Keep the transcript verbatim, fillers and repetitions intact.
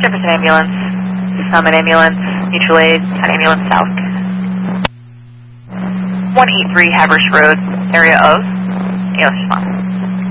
Jefferson Ambulance, Summit Ambulance, mutual aid, ten Ambulance South. one eighty-three Havers Road, area of A L S response.